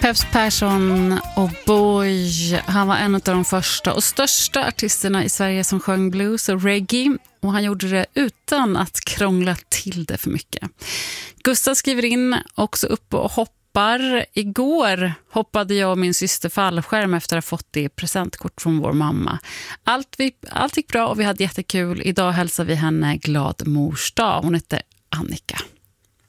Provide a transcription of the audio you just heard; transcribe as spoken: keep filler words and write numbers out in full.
Peps Persson och Boy, han var en av de första och största artisterna i Sverige som sjöng blues och reggae, och han gjorde det utan att krångla till det för mycket. Gustav skriver in också upp och hoppar. Igår hoppade jag och min syster fallskärm efter att ha fått det presentkort från vår mamma. Allt, vi, allt gick bra och vi hade jättekul. Idag hälsar vi henne glad mors dag. Hon heter Annika.